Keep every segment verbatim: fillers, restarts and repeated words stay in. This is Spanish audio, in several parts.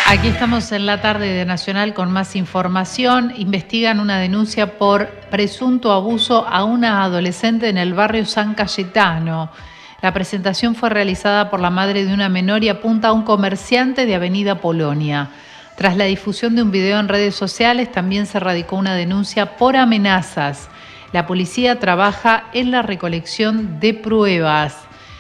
Aquí estamos en la tarde de Nacional con más información. Investigan una denuncia por presunto abuso a una adolescente en el barrio San Cayetano. La presentación fue realizada por la madre de una menor y apunta a un comerciante de Avenida Polonia. Tras la difusión de un video en redes sociales, también se radicó una denuncia por amenazas. La policía trabaja en la recolección de pruebas.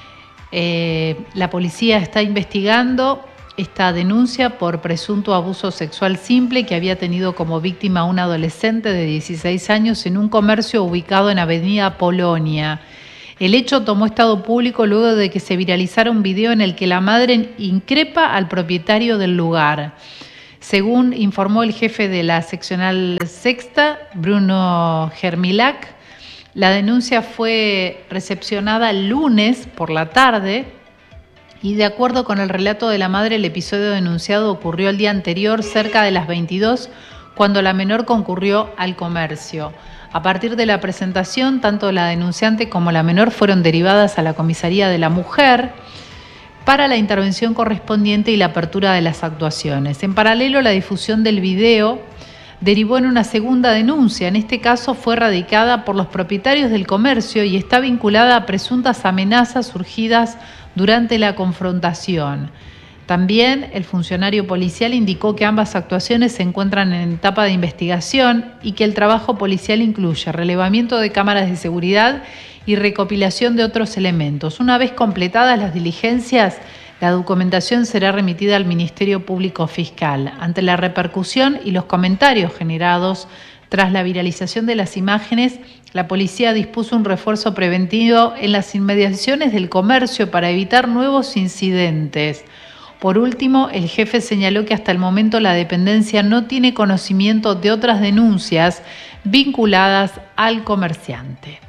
Eh, la policía está investigando esta denuncia por presunto abuso sexual simple que había tenido como víctima a un adolescente de dieciséis años en un comercio ubicado en Avenida Polonia. El hecho tomó estado público luego de que se viralizara un video en el que la madre increpa al propietario del lugar. Según informó el jefe de la seccional sexta, Bruno Germilac, la denuncia fue recepcionada el lunes por la tarde y de acuerdo con el relato de la madre, el episodio denunciado ocurrió el día anterior, cerca de las veintidós, cuando la menor concurrió al comercio. A partir de la presentación, tanto la denunciante como la menor fueron derivadas a la comisaría de la mujer para la intervención correspondiente y la apertura de las actuaciones. En paralelo, la difusión del video derivó en una segunda denuncia. En este caso fue radicada por los propietarios del comercio y está vinculada a presuntas amenazas surgidas durante la confrontación. También el funcionario policial indicó que ambas actuaciones se encuentran en etapa de investigación y que el trabajo policial incluye relevamiento de cámaras de seguridad y recopilación de otros elementos. Una vez completadas las diligencias, la documentación será remitida al Ministerio Público Fiscal. Ante la repercusión y los comentarios generados tras la viralización de las imágenes, la policía dispuso un refuerzo preventivo en las inmediaciones del comercio para evitar nuevos incidentes. Por último, el jefe señaló que hasta el momento la dependencia no tiene conocimiento de otras denuncias vinculadas al comerciante.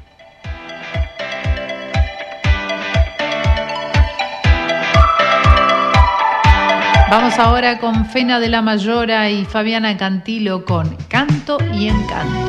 Vamos ahora con Fena de la Mayora y Fabiana Cantilo con Canto y Encanto.